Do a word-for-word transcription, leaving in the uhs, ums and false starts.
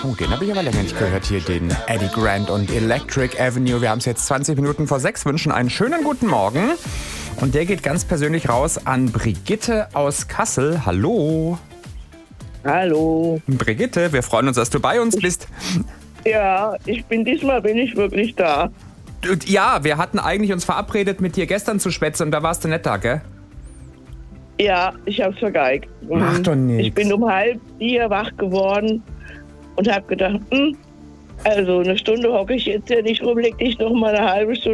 Oh, den habe ich aber länger nicht gehört hier, den Eddie Grant und Electric Avenue. Wir haben es jetzt zwanzig Minuten vor sechs, wünschen einen schönen guten Morgen. Und der geht ganz persönlich raus an Brigitte aus Kassel. Hallo. Hallo. Brigitte, wir freuen uns, dass du bei uns bist. Ja, ich bin diesmal bin ich wirklich da. Und ja, wir hatten eigentlich uns verabredet, mit dir gestern zu schwätzen und da warst du nicht da, gell? Ja, ich hab's vergeigt. Mach doch nichts. Ich bin um halb vier wach geworden und hab gedacht, hm, also eine Stunde hocke ich jetzt ja nicht rum, leg dich noch mal eine halbe Stunde